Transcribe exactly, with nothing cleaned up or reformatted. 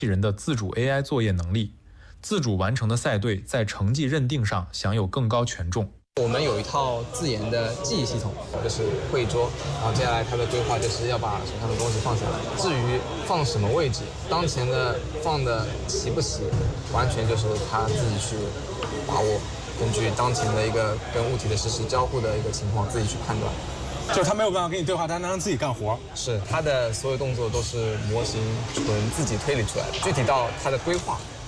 器人的自主 A I 作业能力，自主完成的赛队在成绩认定上享有更高权重。 我们有一套自研的记忆系统，就是会议桌，然后接下来它的规划就是要把手上的东西放下来。至于放什么位置，当前的放的齐不齐，完全就是他自己去把握，根据当前的一个跟物体的实时交互的一个情况自己去判断。 就是他没有办法跟你对话，他能让自己干活。 是他的所有动作都是模型纯自己推理出来的，具体到他的规划